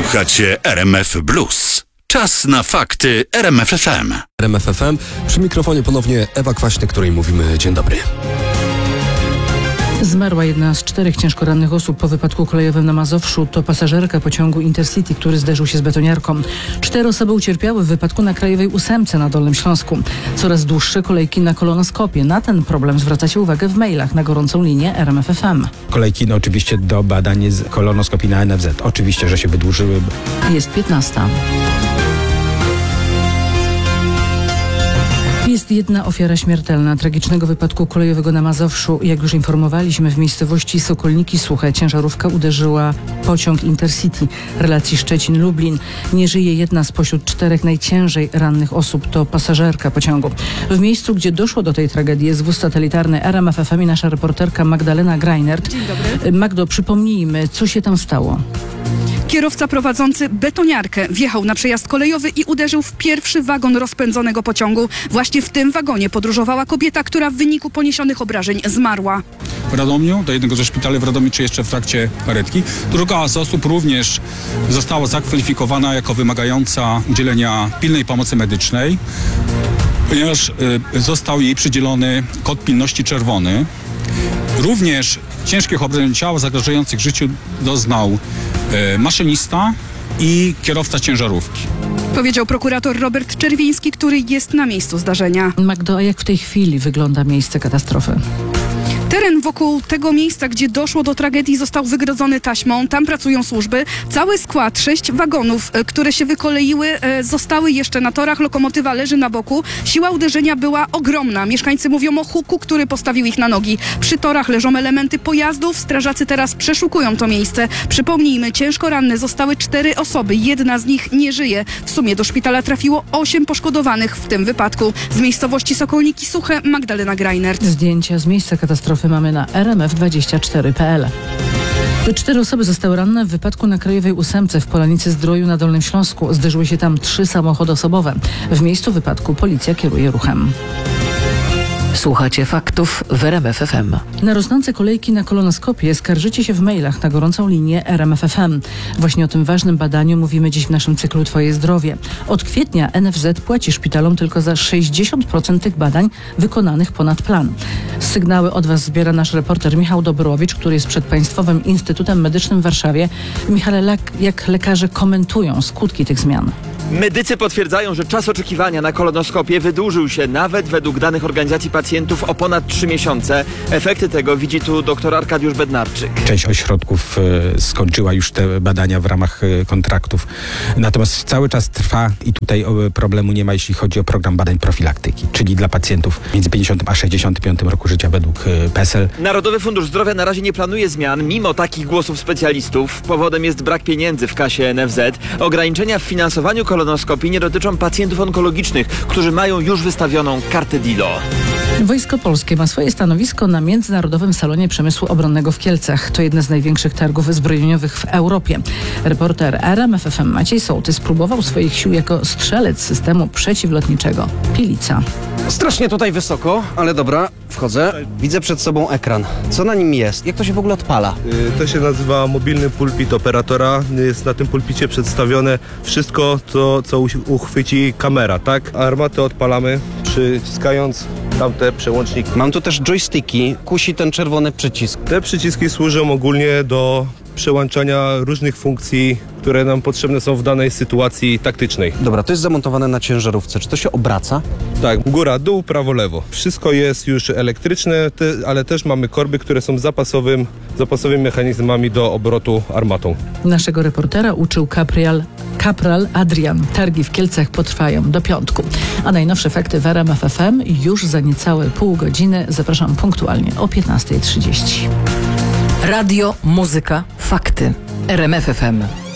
Słuchacie RMF Blues. Czas na fakty RMF FM. RMF FM. Przy mikrofonie ponownie Ewa Kwaśny, której mówimy dzień dobry. Zmarła jedna z 4 ciężko rannych osób po wypadku kolejowym na Mazowszu. To pasażerka pociągu Intercity, który zderzył się z betoniarką. 4 osoby ucierpiały w wypadku na Krajowej 8 na Dolnym Śląsku. Coraz dłuższe kolejki na kolonoskopię. Na ten problem zwracacie uwagę w mailach na gorącą linię RMF FM. Kolejki oczywiście do badań z kolonoskopii na NFZ. Oczywiście, że się wydłużyły. Jest 15. Jest jedna ofiara śmiertelna tragicznego wypadku kolejowego na Mazowszu. Jak już informowaliśmy, w miejscowości Sokolniki Suche ciężarówka uderzyła pociąg Intercity relacji Szczecin-Lublin. Nie żyje jedna spośród 4 najciężej rannych osób. To pasażerka pociągu. W miejscu, gdzie doszło do tej tragedii, jest wóz satelitarny RMF FM i nasza reporterka Magdalena Greinert. Dzień dobry. Magdo, przypomnijmy, co się tam stało. Kierowca prowadzący betoniarkę wjechał na przejazd kolejowy i uderzył w pierwszy wagon rozpędzonego pociągu. Właśnie w tym wagonie podróżowała kobieta, która w wyniku poniesionych obrażeń zmarła. W Radomiu, do jednego ze szpitali w Radomiu, czy jeszcze w trakcie karetki. Druga z osób również została zakwalifikowana jako wymagająca udzielenia pilnej pomocy medycznej, ponieważ został jej przydzielony kod pilności czerwony. Również ciężkich obrażeń ciała zagrażających życiu doznał maszynista i kierowca ciężarówki. Powiedział prokurator Robert Czerwiński, który jest na miejscu zdarzenia. Magdo, a jak w tej chwili wygląda miejsce katastrofy? Teren wokół tego miejsca, gdzie doszło do tragedii, został wygrodzony taśmą. Tam pracują służby. Cały skład, 6 wagonów, które się wykoleiły, zostały jeszcze na torach. Lokomotywa leży na boku. Siła uderzenia była ogromna. Mieszkańcy mówią o huku, który postawił ich na nogi. Przy torach leżą elementy pojazdów. Strażacy teraz przeszukują to miejsce. Przypomnijmy, ciężko ranne zostały 4 osoby. Jedna z nich nie żyje. W sumie do szpitala trafiło 8 poszkodowanych w tym wypadku. Z miejscowości Sokolniki Suche, Magdalena Greinert. Zdjęcia z miejsca katastrofy mamy na rmf24.pl. 4 osoby zostały ranne w wypadku na Krajowej 8 w Polanicy Zdroju na Dolnym Śląsku. Zderzyły się tam 3 samochody osobowe. W miejscu wypadku policja kieruje ruchem. Słuchacie faktów w RMF FM. Na rosnące kolejki na kolonoskopię skarżycie się w mailach na gorącą linię RMF FM. Właśnie o tym ważnym badaniu mówimy dziś w naszym cyklu Twoje zdrowie. Od kwietnia NFZ płaci szpitalom tylko za 60% tych badań wykonanych ponad plan. Sygnały od Was zbiera nasz reporter Michał Dobrowicz, który jest przed Państwowym Instytutem Medycznym w Warszawie. Michale, jak lekarze komentują skutki tych zmian? Medycy potwierdzają, że czas oczekiwania na kolonoskopię wydłużył się nawet według danych organizacji pacjentów o ponad 3 miesiące. Efekty tego widzi tu dr Arkadiusz Bednarczyk. Część ośrodków skończyła już te badania w ramach kontraktów. Natomiast cały czas trwa i tutaj problemu nie ma, jeśli chodzi o program badań profilaktyki, czyli dla pacjentów między 50 a 65 roku życia według PESEL. Narodowy Fundusz Zdrowia na razie nie planuje zmian, mimo takich głosów specjalistów. Powodem jest brak pieniędzy w kasie NFZ. Ograniczenia w finansowaniu kolonoskopii nie dotyczą pacjentów onkologicznych, którzy mają już wystawioną kartę DILO. Wojsko Polskie ma swoje stanowisko na Międzynarodowym Salonie Przemysłu Obronnego w Kielcach. To jedne z największych targów zbrojeniowych w Europie. Reporter RMF FM Maciej Sołtys próbował swoich sił jako strzelec systemu przeciwlotniczego Pilica. Strasznie tutaj wysoko, ale dobra, wchodzę. Widzę przed sobą ekran. Co na nim jest? Jak to się w ogóle odpala? To się nazywa mobilny pulpit operatora. Jest na tym pulpicie przedstawione wszystko, co uchwyci kamera, tak? Armatę odpalamy, przyciskając tamte przełączniki. Mam tu też joysticki. Kusi ten czerwony przycisk. Te przyciski służą ogólnie do przełączania różnych funkcji, które nam potrzebne są w danej sytuacji taktycznej. Dobra, to jest zamontowane na ciężarówce. Czy to się obraca? Tak, góra, dół, prawo, lewo. Wszystko jest już elektryczne, ale też mamy korby, które są zapasowymi mechanizmami do obrotu armatą. Naszego reportera uczył kapral Adrian. Targi w Kielcach potrwają do piątku. A najnowsze fakty w RMF FM już za niecałe pół godziny. Zapraszam punktualnie o 15:30. Radio, muzyka, fakty. RMF FM.